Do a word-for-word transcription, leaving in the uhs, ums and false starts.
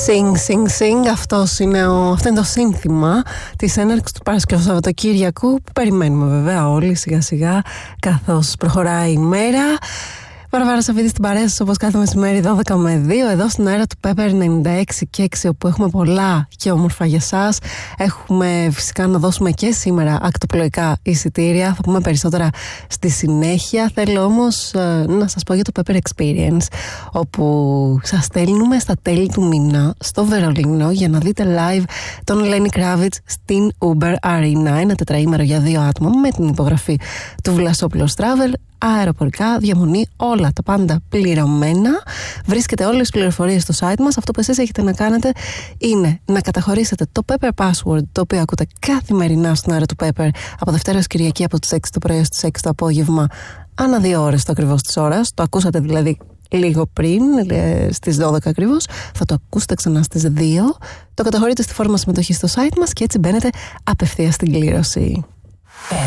Sing, sing, sing. Αυτός είναι ο, αυτό είναι το σύνθημα της έναρξης του Παρασκευού Σαββατοκύριακου, που περιμένουμε βέβαια όλοι σιγά σιγά καθώς προχωράει η μέρα. Βαρβάρα Σαββίδη στην παρέα σας, όπως κάθε μεσημέρι δώδεκα με δύο, εδώ στην αέρα του Pepper ενενήντα έξι και έξι, όπου έχουμε πολλά και όμορφα για σας. Έχουμε φυσικά να δώσουμε και σήμερα ακτοπλοϊκά εισιτήρια, θα πούμε περισσότερα στη συνέχεια. Θέλω όμως ε, να σας πω για το Pepper Experience, όπου σας στέλνουμε στα τέλη του μήνα στο Βερολίνο για να δείτε live τον Lenny Kravitz στην Uber Arena, ένα τετραήμερο για δύο άτομα με την υπογραφή του Βλασόπουλος Travel. Αεροπορικά, διαμονή, όλα τα πάντα πληρωμένα. Βρίσκετε όλες τις πληροφορίες στο site μας. Αυτό που εσείς έχετε να κάνετε είναι να καταχωρήσετε το Pepper Password, το οποίο ακούτε καθημερινά στον αέρα του Pepper από Δευτέρα ως Κυριακή από τις έξι το πρωί στις έξι το απόγευμα, ανά δύο ώρες το ακριβώς της ώρας. Το ακούσατε δηλαδή λίγο πριν, στις δώδεκα ακριβώς. Θα το ακούσετε ξανά στις δύο. Το καταχωρείτε στη φόρμα συμμετοχή στο site μας και έτσι μπαίνετε απευθείας στην κλήρωση.